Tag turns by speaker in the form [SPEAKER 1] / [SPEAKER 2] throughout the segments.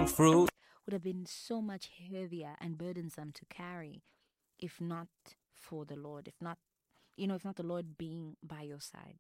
[SPEAKER 1] some fruit
[SPEAKER 2] would have been so much heavier and burdensome to carry if not for the Lord, if not the Lord being by your side.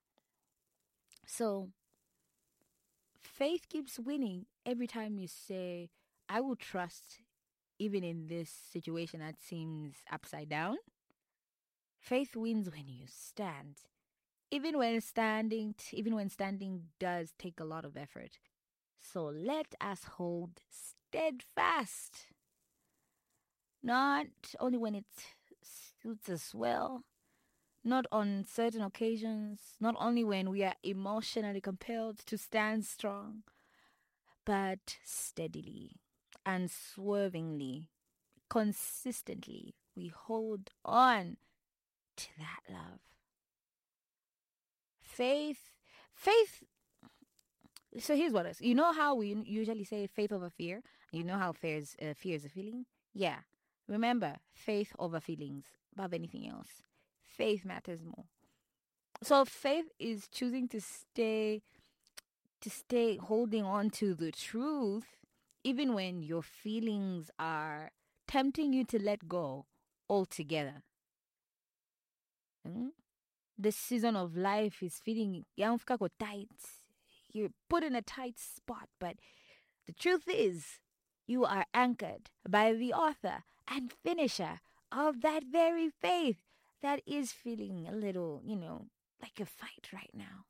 [SPEAKER 2] So faith keeps winning every time you say, I will trust even in this situation that seems upside down. Faith wins when you stand. Even when standing does take a lot of effort. So let us hold steadfast. Not only when it suits us well, not on certain occasions, not only when we are emotionally compelled to stand strong, but steadily, unswervingly, consistently, we hold on to that love. Faith. So here's what it is. You know how we usually say faith over fear? You know how fear is a feeling? Yeah. Remember, faith over feelings above anything else. Faith matters more. So faith is choosing to stay holding on to the truth even when your feelings are tempting you to let go altogether. This season of life is feeling tight. You're put in a tight spot, but the truth is you are anchored by the author and finisher of that very faith that is feeling a little, like a fight right now.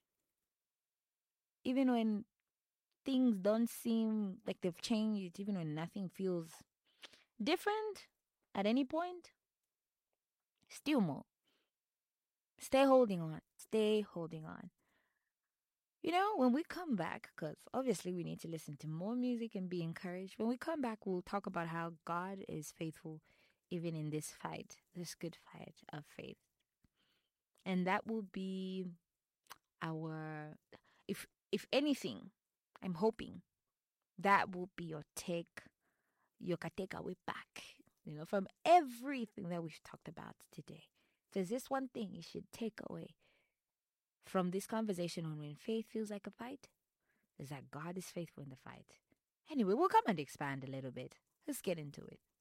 [SPEAKER 2] Even when things don't seem like they've changed, even when nothing feels different at any point, still more. Stay holding on. Stay holding on. When we come back, because obviously we need to listen to more music and be encouraged. When we come back, we'll talk about how God is faithful even in this fight, this good fight of faith. And that will be our, if anything, I'm hoping that will be your takeaway back, from everything that we've talked about today. There's this one thing you should take away from this conversation on when faith feels like a fight, is that God is faithful in the fight. Anyway, we'll come and expand a little bit. Let's get into it.